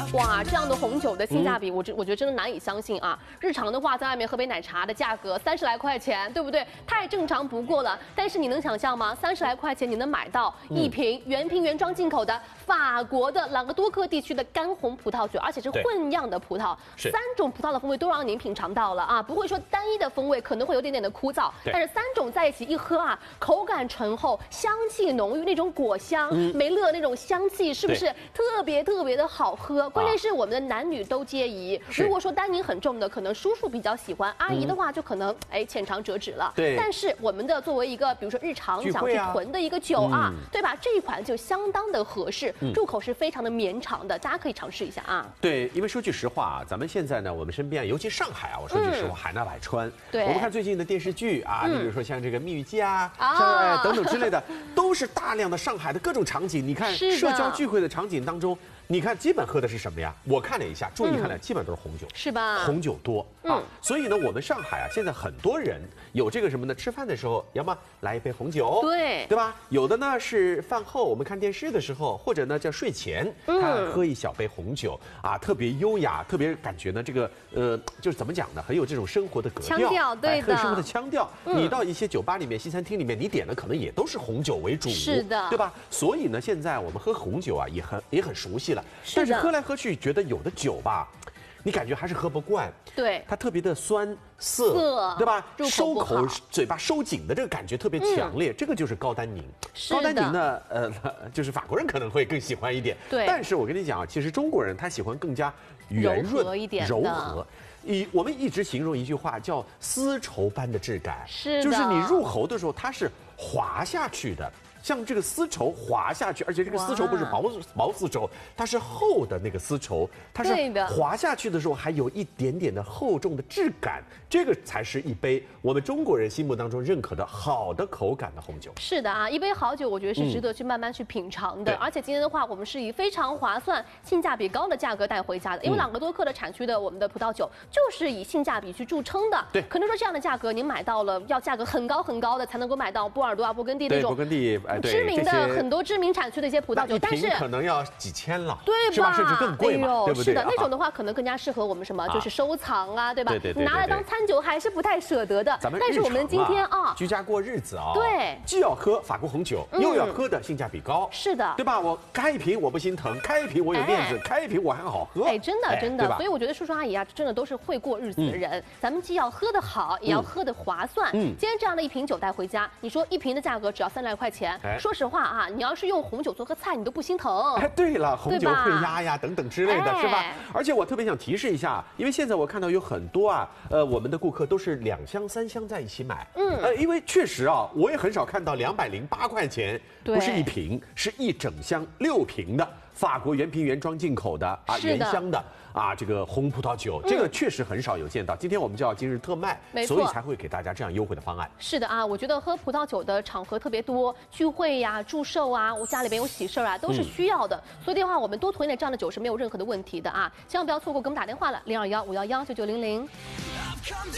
哇，这样的红酒的性价比，我觉得真的难以相信啊！日常的话，在外面喝杯奶茶的价格30来块钱，对不对？太正常不过了。但是你能想象吗？30来块钱你能买到一瓶原瓶原装进口的法国的朗格多克地区的干红葡萄酒，而且是混酿的葡萄，3种葡萄的风味都让您品尝到了啊，不会说单一的风味可能会有点点的枯燥，但是3种在一起一喝啊，口感醇厚，香气浓郁，那种果香、梅勒那种香气，是不是特别的好喝？关键是我们的男女都皆宜。如果说单宁很重的，可能叔叔比较喜欢，阿姨的话就可能浅尝辄止了。 对。 但是我们的作为一个比如说日常想去囤的一个酒啊，对吧？这一款就相当的合适，入口是非常的绵长的，大家可以尝试一下啊。 对，因为说句实话啊，咱们现在呢，我们身边尤其上海啊，我说句实话，海纳百川。对。我们看最近的电视剧啊，你比如说像这个《蜜月记》啊，像等等之类的，都是大量的上海的各种场景。你看社交聚会的场景当中。你看，基本喝的是什么呀？我看了一下，注意看了，基本都是红酒， 是吧？ 红酒多啊，所以呢，我们上海啊，现在很多人有这个什么呢？吃饭的时候，要么来一杯红酒，对吧？有的呢是饭后我们看电视的时候，或者呢叫睡前，喝一小杯红酒啊，特别优雅，特别感觉呢这个就是怎么讲呢？很有这种生活的格调， 对的， 很有生活的腔调。你到一些酒吧里面、西餐厅里面，你点的可能也都是红酒为主， 是的， 对吧？所以呢，现在我们喝红酒啊，也很熟悉了。但是喝来喝去，觉得有的酒吧，你感觉还是喝不惯。对，它特别的酸涩，对吧？收口嘴巴收紧的这个感觉特别强烈，这个就是高单宁。高单宁呢，就是法国人可能会更喜欢一点。对，但是我跟你讲啊，其实中国人他喜欢更加圆润一点、柔和。我们一直形容一句话叫丝绸般的质感，就是你入喉的时候它是滑下去的。像这个丝绸滑下去，而且这个丝绸不是薄丝绸，它是厚的那个丝绸，它是滑下去的时候还有一点点的厚重的质感，这个才是一杯我们中国人心目当中认可的好的口感的红酒。是的啊，一杯好酒，我觉得是值得去慢慢去品尝的。而且今天的话，我们是以非常划算、性价比高的价格带回家的，因为朗格多克的产区的我们的葡萄酒就是以性价比去著称的。对，可能说这样的价格您买到了，要价格很高的才能够买到波尔多啊、勃艮第那种。勃艮第。知名的很多知名产区的一些葡萄酒，但是可能要几千了，对吧？是吧？甚至更贵嘛，对不对？是的，那种的话可能更加适合我们什么，就是收藏啊，对吧？对，拿来当餐酒还是不太舍得的。但是我们今天啊，居家过日子啊，对，既要喝法国红酒，又要喝的性价比高，是的，对吧？我开一瓶我不心疼，开一瓶我有面子，开一瓶我还好喝。真的，所以我觉得叔叔阿姨啊，真的都是会过日子的人。咱们既要喝得好，也要喝得划算。今天这样的一瓶酒带回家，你说一瓶的价格只要3来块钱。说实话啊，你要是用红酒做个菜，你都不心疼。对了，红酒会压呀等等之类的，是吧？而且我特别想提示一下，因为现在我看到有很多啊，我们的顾客都是2箱3箱在一起买。因为确实啊，我也很少看到208块钱，不是一瓶，是一整箱6瓶的法国原瓶原装进口的啊，原箱的。这个红葡萄酒，这个确实很少有见到。今天我们叫今日特卖，所以才会给大家这样优惠的方案。是的啊，我觉得喝葡萄酒的场合特别多，聚会呀、祝寿啊，我家里边有喜事啊，都是需要的。所以的话，我们多囤一点这样的酒是没有任何的问题的啊！千万不要错过给我们打电话了，021-511-9900。